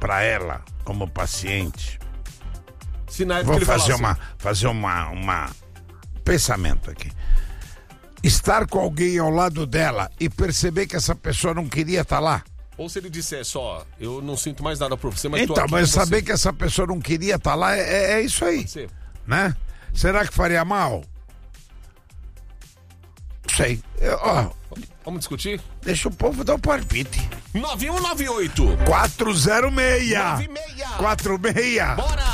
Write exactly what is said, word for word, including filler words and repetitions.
pra ela, como paciente, Se na época vou ele fazer falasse, uma, fazer uma, uma pensamento aqui. Estar com alguém ao lado dela e perceber que essa pessoa não queria estar lá. ou se ele dissesse, ó, eu não sinto mais nada por você, mas tô Então, aqui mas com saber você. que essa pessoa não queria estar lá é, é isso aí, Pode ser. né? Será que faria mal? Não sei. Eu, ó, Vamos discutir? deixa o povo dar o palpite. nove um nove oito quatro zero seis. nove seis. quatro seis. Bora!